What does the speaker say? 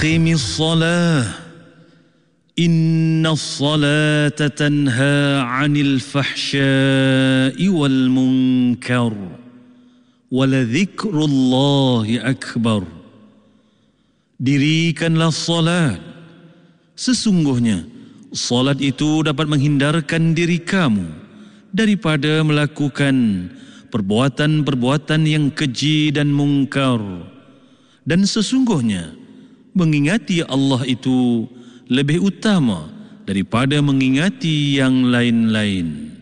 Qimis salah Inna salata tanha 'anil fahsya'i wal munkar Waladhikrullahi akbar. Dirikanlah salat. Sesungguhnya salat itu dapat menghindarkan diri kamu daripada melakukan perbuatan-perbuatan yang keji dan mungkar. Dan sesungguhnya mengingati Allah itu lebih utama daripada mengingati yang lain-lain.